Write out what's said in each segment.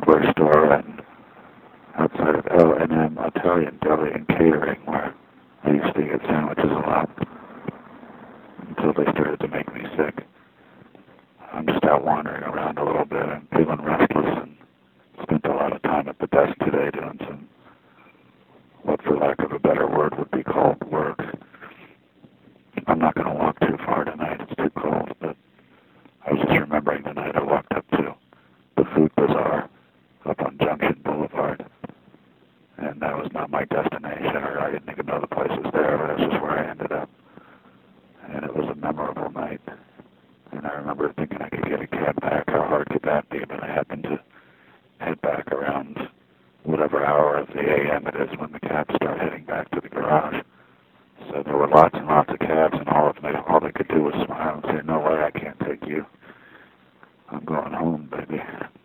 hardware store and outside of L&M Italian Deli and Catering, where I used to get sandwiches a lot until they started to make me sick. I'm just out wandering around a little bit and feeling restless, and spent a lot of time at the desk today doing some, what for lack of a better word would be called work. I'm not going to walk too far tonight, it's too cold, but I was just remembering the night I walked up to the Food Bazaar up on Junction Boulevard, and that was not my destination, or I didn't even know the place was there, but that's just where I ended up. And it was a memorable night. And I remember thinking I could get a cab back. How hard could that be? But I happened to head back around whatever hour of the a.m. it is when the cabs start heading back to the garage. So there were lots and lots of cabs, and all they could do was smile and say, "No way, I can't take you. I'm going home, baby."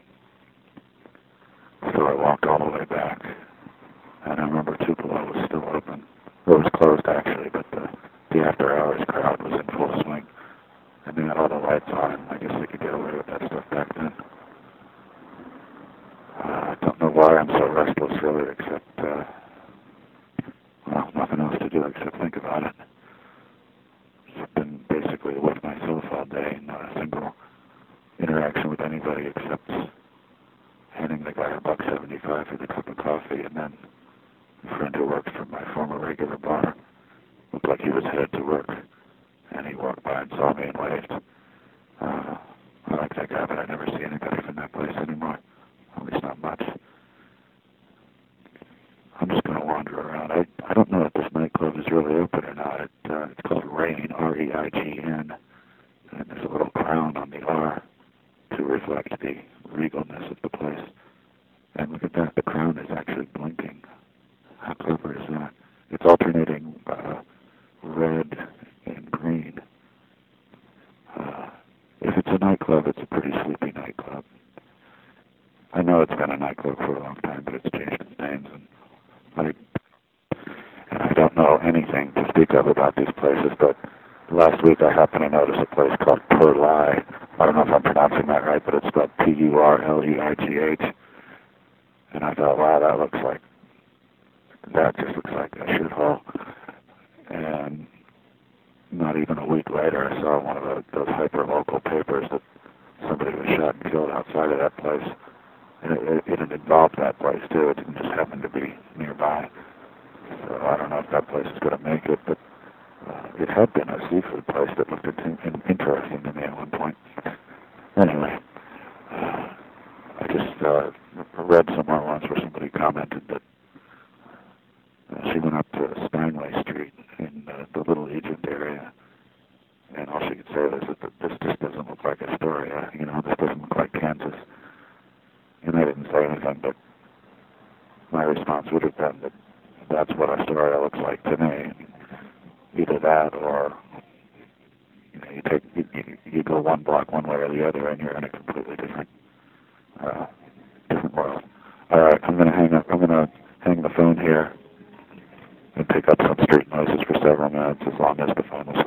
So I walked all the way back. And I remember Tupelo was still open. It was closed, actually, but the after-hours crowd was in full swing. And they had all the lights on, and I guess they could get away with that stuff back then. I don't know why I'm so restless, really, except, well, nothing else to do except think about it. I've been basically with myself all day, and not a single interaction with anybody except handing the guy $1.75 for the cup of coffee, and then a friend who works for my former regular bar looked like he was headed to work, and he walked by and saw me and waved. I like that guy, but I never see anybody from that place anymore, at least not much. I'm just going to wander around. I don't know if this nightclub is really open or not. It's called Reigen, R-E-I-G-N, and there's a little crown on the R to reflect the regalness of the place. And look at that, the crown is actually blinking. How clever is that? It's alternating red and green. If it's a nightclub, it's a pretty sleepy nightclub. I know it's been a nightclub for a long time, but it's changed its names, and I don't know anything to speak of about these places, but last week I happened to notice a place called Purleigh. I don't know if I'm pronouncing that right, but it's spelled P-U-R-L-E-I-G-H. And I thought, wow, that just looks like a shithole. And not even a week later, I saw one of those hyper-local papers that somebody was shot and killed outside of that place. And it involved that place, too. It didn't just happen to be nearby. So I don't know if that place is going to make it, but it had been a seafood place that looked interesting to me at one point. Anyway, I just read somewhere once where somebody commented that she went up to Steinway Street in the Little Egypt area, and all she could say was that this just doesn't look like Astoria. This doesn't look like Kansas. And I didn't say anything, but my response would have been that that's what Astoria looks like to me. Either that, or you go one block one way or the other, and you're in a completely different world. All right, I'm going to hang the phone here and pick up some street noises for several minutes, as long as the phone will